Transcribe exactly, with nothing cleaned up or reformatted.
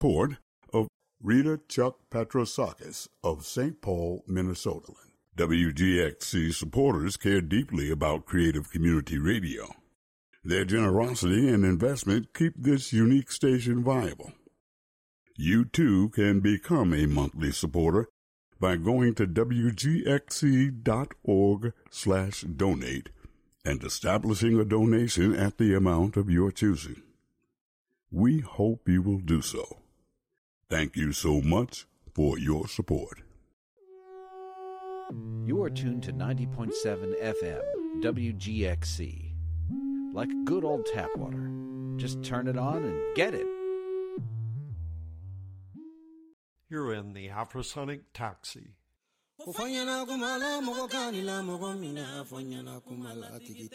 Support of Rita Chuck Petrosakis of Saint Paul, Minnesota. W G X C supporters care deeply about Creative Community Radio. Their generosity and investment keep this unique station viable. You too can become a monthly supporter by going to W G X C dot org slash donate and establishing a donation at the amount of your choosing. We hope you will do so. Thank you so much for your support. You are tuned to ninety point seven F M, W G X C. Like good old tap water. Just turn it on and get it. You're in the Afrosonic Taxi.